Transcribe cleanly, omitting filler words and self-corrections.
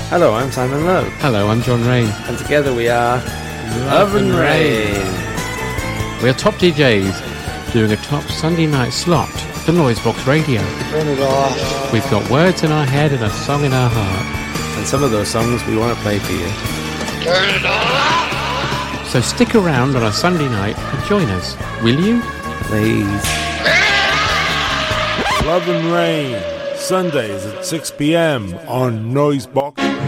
Hello, I'm Simon Lowe. Hello, I'm John Rain. And together we are Love and Rain. We are top DJs doing a top Sunday night slot for Noisebox Radio. Turn it off. We've got words in our head and a song in our heart. And some of those songs we want to play for you. Turn it off! So stick around on a Sunday night and join us, will you? Please. Love and Rain, Sundays at 6 p.m. on Noisebox